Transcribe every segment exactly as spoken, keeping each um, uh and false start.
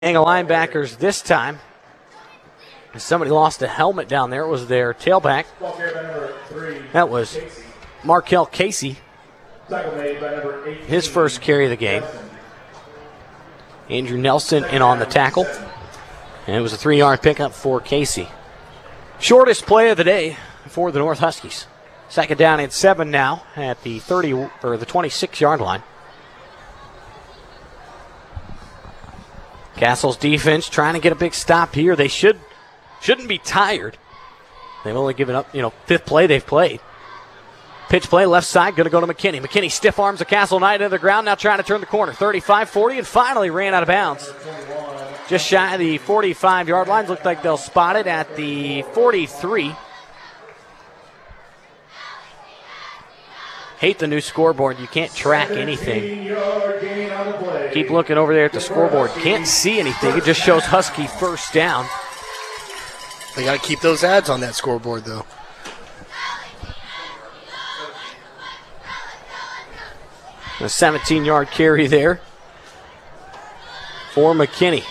Gang of linebackers this time. Somebody lost a helmet down there. It was their tailback. That was Markel Casey. His first carry of the game. Andrew Nelson in on the tackle. And it was a three-yard pickup for Casey. Shortest play of the day for the North Huskies. Second down and seven now at the thirty or the twenty-six-yard line. Castle's defense trying to get a big stop here. They should, shouldn't be tired. They've only given up, you know, fifth play they've played. Pitch play, left side, going to go to McKinney. McKinney stiff arms the Castle Knight into the ground, now trying to turn the corner. thirty-five forty, and finally ran out of bounds. Just shy of the forty-five-yard line. Looked like they'll spot it at the forty-three. Hate the new scoreboard. You can't track anything. Keep looking over there at the scoreboard. Can't see anything. It just shows Husky first down. They got to keep those ads on that scoreboard, though. A seventeen-yard carry there for McKinney.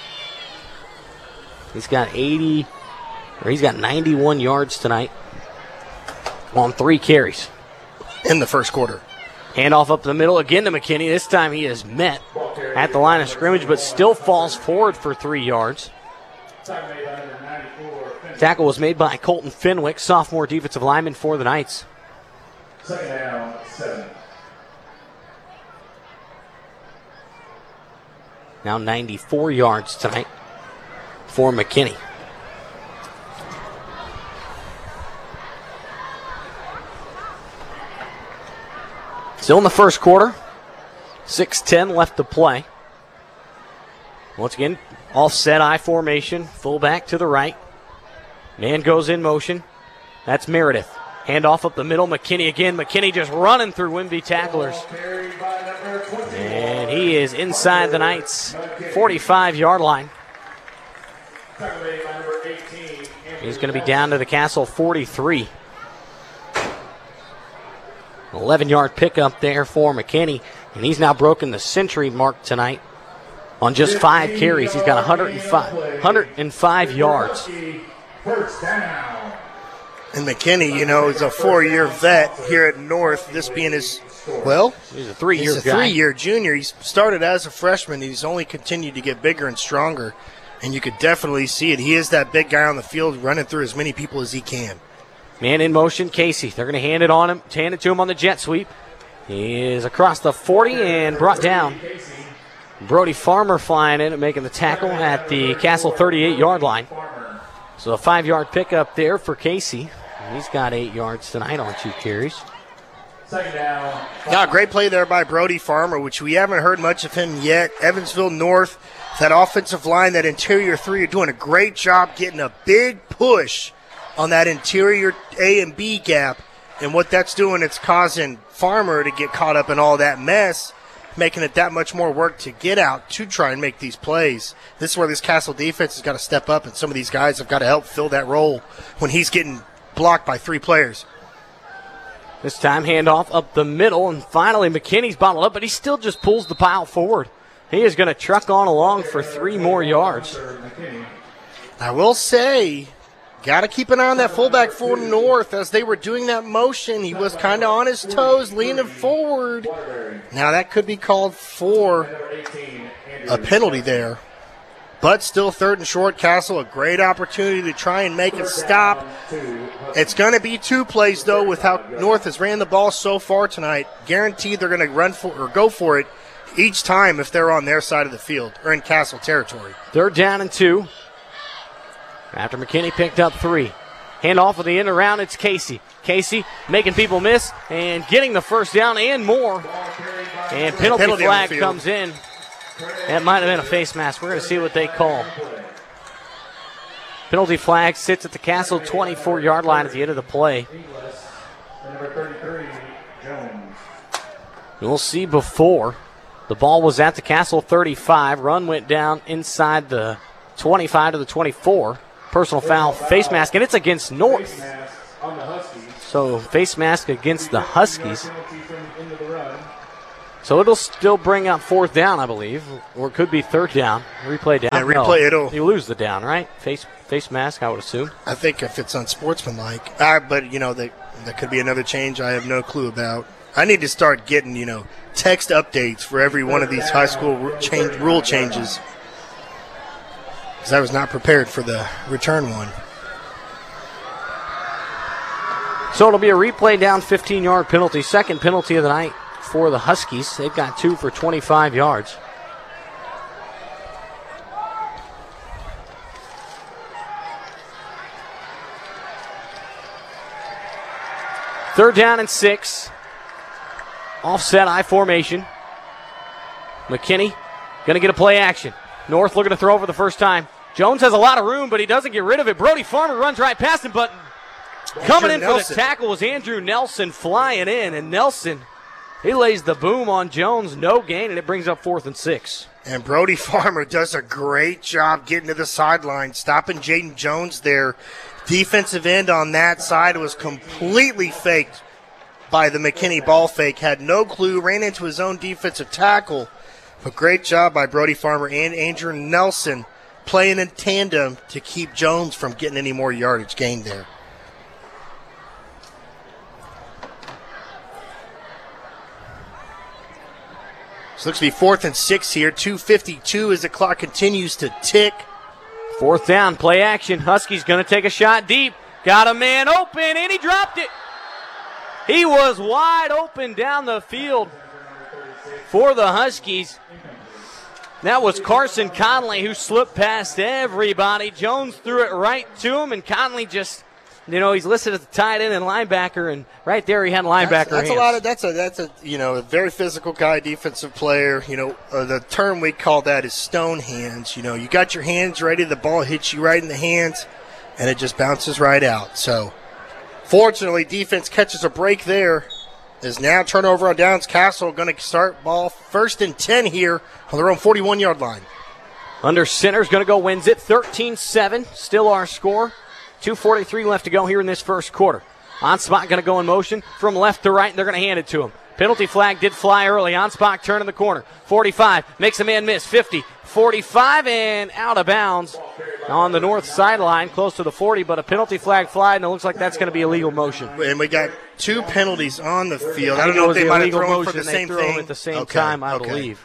He's got eighty, or he's got ninety-one yards tonight on three carries. In the first quarter. Handoff up the middle again to McKinney. This time he is met at the line of scrimmage, but still falls forward for three yards. Tackle was made by Colton Fenwick, sophomore defensive lineman for the Knights. Second down, seven. Now ninety-four yards tonight for McKinney. Still in the first quarter. six ten left to play. Once again, offset I formation. Fullback to the right. Man goes in motion. That's Meredith. Handoff up the middle. McKinney again. McKinney just running through Wimby tacklers. And he is inside the Knights' forty-five-yard line. He's going to be down to the Castle forty-three. eleven-yard pickup there for McKinney, and he's now broken the century mark tonight on just five carries. He's got one hundred five, one hundred five yards. And McKinney, you know, is a four-year vet here at North, this being his, well, he's a three-year he's a guy. three-year junior. He started as a freshman. He's only continued to get bigger and stronger, and you could definitely see it. He is that big guy on the field running through as many people as he can. Man in motion, Casey. They're going to hand it on him, hand it to him on the jet sweep. He is across the forty and brought down. Brody Farmer flying in and making the tackle at the Castle thirty-eight-yard line. So a five-yard pickup there for Casey. He's got eight yards tonight on two carries. Second down. Yeah, great play there by Brody Farmer, which we haven't heard much of him yet. Evansville North, that offensive line, that interior three are doing a great job getting a big push on that interior A and B gap. And what that's doing, it's causing Farmer to get caught up in all that mess, making it that much more work to get out to try and make these plays. This is where this Castle defense has got to step up, and some of these guys have got to help fill that role when he's getting blocked by three players. This time handoff up the middle, and finally McKinney's bottled up, but he still just pulls the pile forward. He is going to truck on along for three more yards. I will say, got to keep an eye on that fullback for North. As they were doing that motion, he was kind of on his toes, leaning forward. Now that could be called for a penalty there. But still third and short. Castle, a great opportunity to try and make it stop. It's going to be two plays, though, with how North has ran the ball so far tonight. Guaranteed they're going to run for or go for it each time if they're on their side of the field or in Castle territory. Third down and two. After McKinney picked up three. Hand off of the end around, it's Casey. Casey making people miss and getting the first down and more. And penalty, penalty flag comes in. That might have been a face mask. We're going to see what they call. Penalty flag sits at the Castle twenty-four-yard line at the end of the play. We'll see before. The ball was at the Castle thirty-five. Run went down inside the twenty-five to the twenty-four. Personal foul, face mask, and it's against North. So face mask against the Huskies. So it'll still bring up fourth down, I believe, or it could be third down. Replay down. Yeah, replay, no, it'll- You lose the down, right? Face face mask, I would assume. I think if it's unsportsmanlike. Uh, but, you know, that, that could be another change I have no clue about. I need to start getting, you know, text updates for every one of these high school ru- change, rule changes. Because I was not prepared for the return one. So it'll be a replay down fifteen-yard penalty. Second penalty of the night for the Huskies. They've got two for twenty-five yards. Third down and six. Offset I formation. McKinney going to get a play action. North looking to throw for the first time. Jones has a lot of room, but he doesn't get rid of it. Brody Farmer runs right past him, but coming in for the tackle was Andrew Nelson flying in, and Nelson, he lays the boom on Jones, no gain, and it brings up fourth and six. And Brody Farmer does a great job getting to the sideline, stopping Jaden Jones there. Defensive end on that side was completely faked by the McKinney ball fake. Had no clue, ran into his own defensive tackle. But great job by Brody Farmer and Andrew Nelson playing in tandem to keep Jones from getting any more yardage gained there. So looks to be fourth and six here. two fifty-two as the clock continues to tick. Fourth down, play action. Huskies going to take a shot deep. Got a man open, and he dropped it. He was wide open down the field for the Huskies. That was Carson Conley who slipped past everybody. Jones threw it right to him, and Conley just, you know, he's listed as a tight end and linebacker, and right there he had linebacker That's, that's hands. a lot of that's a that's a you know a very physical guy, defensive player. You know uh, the term we call that is stone hands. You know you got your hands ready, the ball hits you right in the hands, and it just bounces right out. So fortunately, defense catches a break there. Is now turnover on downs. Castle going to start ball first and ten here on their own forty-one-yard line. Under center's going to go, wins it thirteen seven. Still our score. two forty-three left to go here in this first quarter. On spot going to go in motion from left to right, and they're going to hand it to him. Penalty flag did fly early. On spot turn in the corner. forty-five makes a man miss. fifty, forty-five, and out of bounds on the north sideline, close to the forty, but a penalty flag flied, and it looks like that's going to be illegal motion. And we got two penalties on the field. I, I don't think know it if was they the might have illegal thrown for motion. the They same threw thing. them at the same Okay, time, I okay. believe.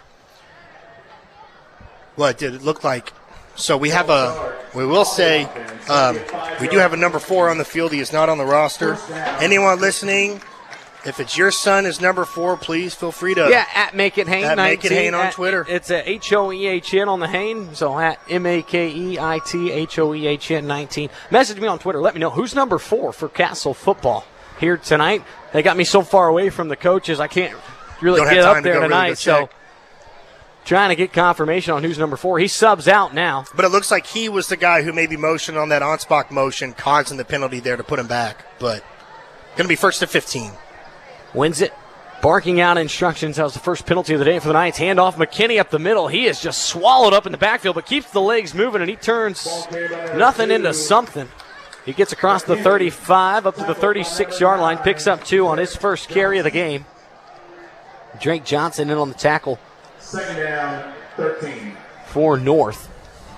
What did it look like? So we have a, we will say, um, we do have a number four on the field. He is not on the roster. Anyone listening, if it's your son is number four, please feel free to. Yeah, at Make It Hain At Make It nineteen. Hain on At- Twitter. It's a H O E H N on the Hain, so at M A K E I T H O E H N nineteen. Message me on Twitter. Let me know who's number four for Castle football here tonight. They got me so far away from the coaches, I can't really Don't have get time up to there go really tonight. go So check. trying to get confirmation on who's number four. He subs out now. But it looks like he was the guy who maybe motioned on that on-spot motion, causing the penalty there to put him back. But going to be first to fifteen. Wins it. Barking out instructions. That was the first penalty of the day for the Knights. Handoff McKinney up the middle. He is just swallowed up in the backfield, but keeps the legs moving, and he turns nothing into something. He gets across the thirty-five up to the thirty-six-yard line, picks up two on his first carry of the game. Drake Johnson in on the tackle Second down, thirteen. for North.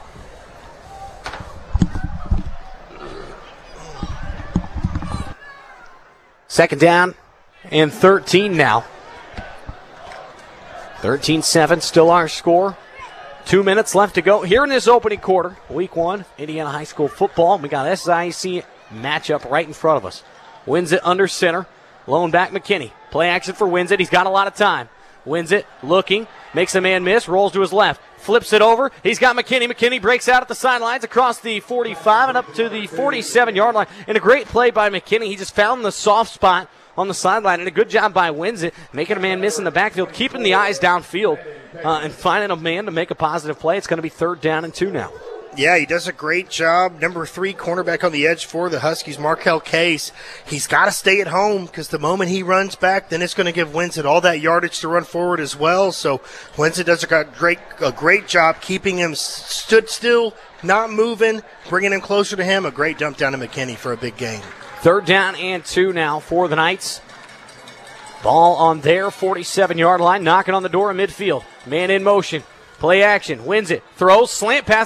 Second down and thirteen now. thirteen seven, still our score. Two minutes left to go here in this opening quarter. Week one, Indiana High School football. We got S I A C matchup right in front of us. Wins it under center. Lone back McKinney. Play action for Wins it. He's got a lot of time. Wins it, looking, makes a man miss, rolls to his left, flips it over. He's got McKinney. McKinney breaks out at the sidelines across the forty-five and up to the forty-seven-yard line. And a great play by McKinney. He just found the soft spot on the sideline, and a good job by Wins it, making a man miss in the backfield, keeping the eyes downfield, uh, and finding a man to make a positive play. It's going to be third down and two now. Yeah, he does a great job. Number three cornerback on the edge for the Huskies, Markel Case. He's got to stay at home because the moment he runs back, then it's going to give Winsett all that yardage to run forward as well. So Winsett does a great, a great job keeping him stood still, not moving, bringing him closer to him. A great dump down to McKinney for a big gain. Third down and two now for the Knights. Ball on their forty-seven-yard line, knocking on the door in midfield. Man in motion. Play action. Wins it. Throws. Slant pass.